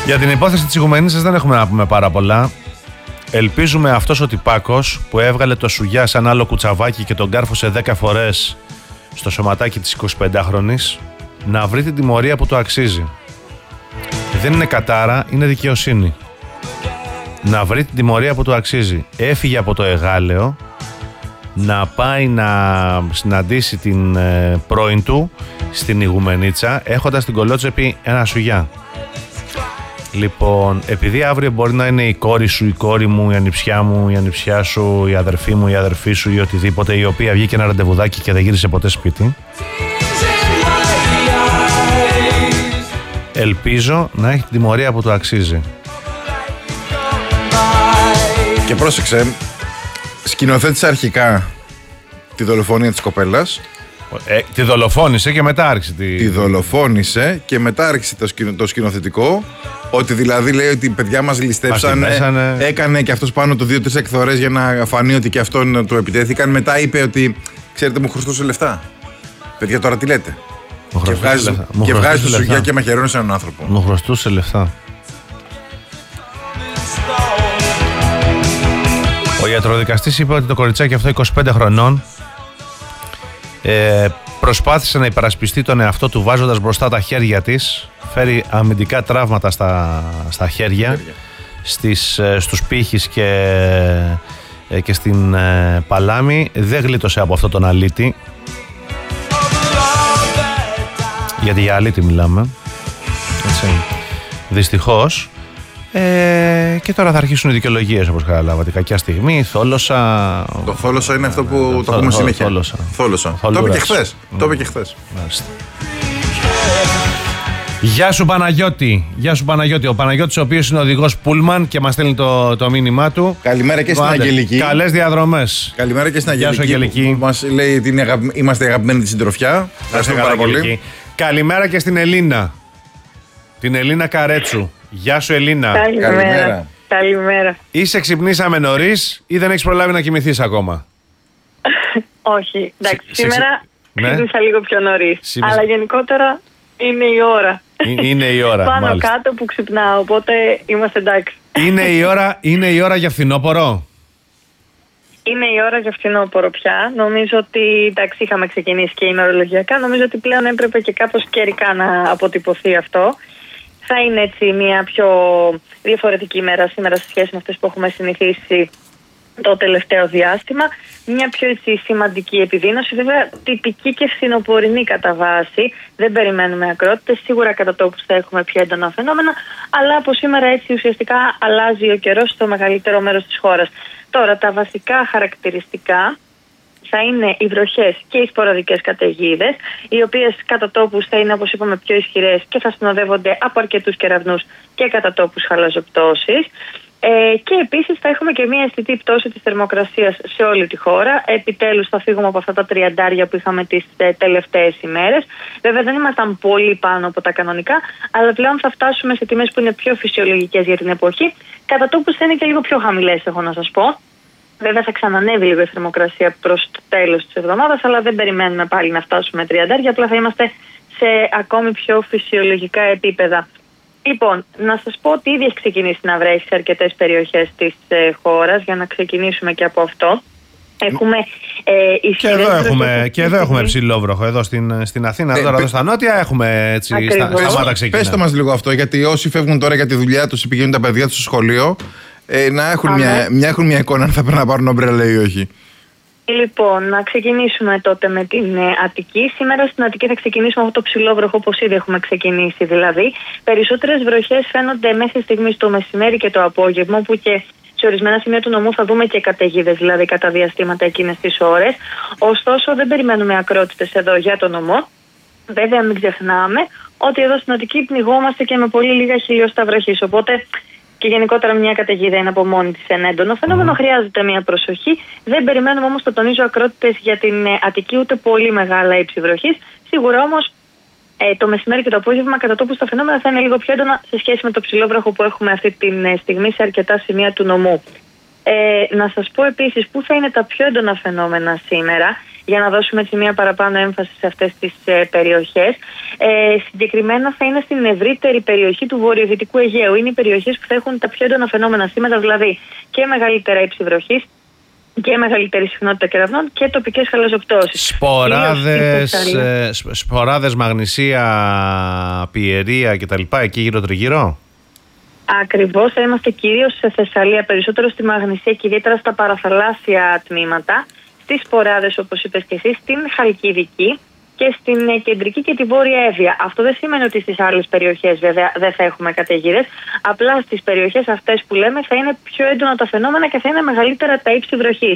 Για την υπόθεση της Ιγουμενίτσας δεν έχουμε να πούμε πάρα πολλά. Ελπίζουμε αυτός ο τυπάκος που έβγαλε το σουγιά σαν άλλο κουτσαβάκι και τον κάρφωσε 10 φορές στο σωματάκι της 25χρονης να βρει την τιμωρία που του αξίζει. Δεν είναι κατάρα, είναι δικαιοσύνη. Να βρει την τιμωρία που του αξίζει. Έφυγε από το Εγάλεο να πάει να συναντήσει την πρώην του στην Ιγουμενίτσα έχοντας την κολότσεπη ένα σουγιά. Λοιπόν, επειδή αύριο μπορεί να είναι η κόρη σου, η κόρη μου, η ανιψιά μου, η ανιψιά σου, η αδερφή μου, η αδερφή σου ή οτιδήποτε, η οποία βγήκε ένα ραντεβουδάκι και δεν γύρισε ποτέ σπίτι, ελπίζω να έχει την τιμωρία που του αξίζει. Και πρόσεξε, σκηνοθέτησε αρχικά τη δολοφονία της κοπέλας. Τη δολοφόνησε και μετά άρχισε Τη δολοφόνησε και μετά άρχισε το σκηνοθετικό. Ότι δηλαδή λέει ότι οι παιδιά μας ληστέψανε, έκανε και αυτός πάνω του 2-3 εκθορές για να φανεί ότι και αυτόν του επιτέθηκαν. Μετά είπε ότι ξέρετε μου χρωστούσε λεφτά. Παιδιά τώρα τι λέτε. Και βγάζει το σουγιά και μαχαιρώνει έναν άνθρωπο. Μου χρωστούσε λεφτά. Ο ιατροδικαστής είπε ότι το κοριτσάκι αυτό 25 χρονών προσπάθησε να υπερασπιστεί τον εαυτό του βάζοντας μπροστά τα χέρια της. Φέρει αμυντικά τραύματα στα χέρια, στους πύχεις και στην παλάμη. Δεν γλίτωσε από αυτό τον αλήτη. Γιατί για αλήτη μιλάμε. Έτσι. Δυστυχώς. Και τώρα θα αρχίσουν οι δικαιολογίες, όπως καταλάβατε. Κακιά στιγμή, θόλωσα. Το θόλωσα είναι αυτό που το ακούμε συνέχεια. Θόλωσα. Το είπε και χθες. Γεια σου Παναγιώτη. Γεια σου Παναγιώτη. Ο Παναγιώτης, ο οποίος είναι οδηγός Πούλμαν και μας στέλνει το μήνυμά του. Καλημέρα και στην Αγγελική. Καλές διαδρομές. Καλημέρα και στην Αγγελική. Γεια σου Αγγελική. Μας λέει ότι είμαστε αγαπημένοι της συντροφιά. Ευχαριστούμε πάρα πολύ. Καλημέρα και στην Ελίνα. Την Ελίνα Καρέτσου. Γεια σου Ελίνα. Καλημέρα. Είσαι ξυπνήσαμε νωρίς ή δεν έχεις προλάβει να κοιμηθείς ακόμα? Όχι. Εντάξει, σήμερα ξύπνησα λίγο πιο νωρίς. Αλλά γενικότερα είναι η ώρα. Είναι η ώρα. Πάνω μάλιστα. κάτω που ξυπνάω, οπότε είμαστε εντάξει. Είναι η ώρα για φθινόπωρο. Είναι η ώρα για φθινόπωρο πια. Νομίζω ότι εντάξει, είχαμε ξεκινήσει και ημερολογιακά. Νομίζω ότι πλέον έπρεπε και κάπως καιρικά να αποτυπωθεί αυτό. Θα είναι έτσι μια πιο διαφορετική ημέρα σήμερα σε σχέση με αυτές που έχουμε συνηθίσει το τελευταίο διάστημα. Μια πιο έτσι σημαντική επιδείνωση, βέβαια τυπική και φθινοπορεινή κατά βάση. Δεν περιμένουμε ακρότητες, σίγουρα κατά τόπους θα έχουμε πιο έντονα φαινόμενα, αλλά από σήμερα έτσι ουσιαστικά αλλάζει ο καιρός στο μεγαλύτερο μέρος της χώρας. Τώρα τα βασικά χαρακτηριστικά θα είναι οι βροχές και οι σποραδικές καταιγίδες, οι οποίες κατά τόπους θα είναι, όπως είπαμε, πιο ισχυρές και θα συνοδεύονται από αρκετούς κεραυνούς και κατά τόπους χαλαζοπτώσεις. Και επίσης θα έχουμε και μια αισθητή πτώση της θερμοκρασίας σε όλη τη χώρα. Επιτέλους θα φύγουμε από αυτά τα 30 που είχαμε τις τελευταίες ημέρες. Βέβαια δεν ήμασταν πολύ πάνω από τα κανονικά, αλλά πλέον θα φτάσουμε σε τιμές που είναι πιο φυσιολογικές για την εποχή. Κατά τόπους θα είναι και λίγο πιο χαμηλές, έχω να σας πω. Βέβαια θα ξανανεύει λίγο η θερμοκρασία προς το τέλος της εβδομάδας, αλλά δεν περιμένουμε πάλι να φτάσουμε 30, απλά θα είμαστε σε ακόμη πιο φυσιολογικά επίπεδα. Λοιπόν, να σας πω ότι ήδη έχει ξεκινήσει να βρέχει σε αρκετές περιοχές της χώρας, για να ξεκινήσουμε και από αυτό. Έχουμε και εδώ έχουμε ψηλό βροχό. Εδώ στην Αθήνα, τώρα εδώ στα νότια έχουμε έτσι σταμάτα ξεκινά. Πες το μας λίγο αυτό, γιατί όσοι φεύγουν τώρα για τη δουλειά τους ή πηγαίνουν τα παιδιά τους στο σχολείο, να έχουν μια εικόνα αν θα πρέπει να πάρουν ομπρέλα ή όχι. Λοιπόν, να ξεκινήσουμε τότε με την Αττική. Σήμερα στην Αττική θα ξεκινήσουμε αυτό το ψηλό βροχό, όπως ήδη έχουμε ξεκινήσει δηλαδή. Περισσότερες βροχές φαίνονται μέχρι στιγμής το μεσημέρι και το απόγευμα, που και σε ορισμένα σημεία του νομού θα δούμε και καταιγίδες, δηλαδή κατά διαστήματα εκείνες τις ώρες. Ωστόσο, δεν περιμένουμε ακρότητες εδώ για το νομό. Βέβαια, μην ξεχνάμε ότι εδώ στην Αττική πνιγόμαστε και με πολύ λίγα χιλιοστά βροχής. Οπότε και γενικότερα μια καταιγίδα είναι από μόνη της ένα έντονο φαινόμενο. Χρειάζεται μια προσοχή. Δεν περιμένουμε όμως, το τονίζω, ακρότητες για την Αττική, ούτε πολύ μεγάλα ύψη βροχής. Σίγουρα όμως το μεσημέρι και το απόγευμα κατά τόπους τα φαινόμενα θα είναι λίγο πιο έντονα σε σχέση με το ψηλό βροχό που έχουμε αυτή τη στιγμή σε αρκετά σημεία του νομού. Να σας πω επίσης πού θα είναι τα πιο έντονα φαινόμενα σήμερα. για να δώσουμε έτσι μια παραπάνω έμφαση σε αυτές τις περιοχές. Συγκεκριμένα θα είναι στην ευρύτερη περιοχή του βορειοδυτικού Αιγαίου. Είναι οι περιοχές που θα έχουν τα πιο έντονα φαινόμενα σήμερα, δηλαδή και μεγαλύτερα ύψη βροχής και μεγαλύτερη συχνότητα κεραυνών και τοπικές χαλαζοπτώσεις. Σποράδες, μαγνησία, πιερία κτλ. Εκεί γύρω-τριγύρω. Ακριβώς, θα είμαστε κυρίως σε Θεσσαλία, περισσότερο στη Μαγνησία και ιδιαίτερα στα παραθαλάσσια τμήματα, στις σποράδες όπως είπες και εσύ, στην Χαλκιδική και στην κεντρική και τη βόρεια Εύβοια. Αυτό δεν σημαίνει ότι στις άλλες περιοχές βέβαια δεν θα έχουμε καταιγίδες. Απλά στις περιοχές αυτές που λέμε θα είναι πιο έντονα τα φαινόμενα και θα είναι μεγαλύτερα τα ύψη βροχής.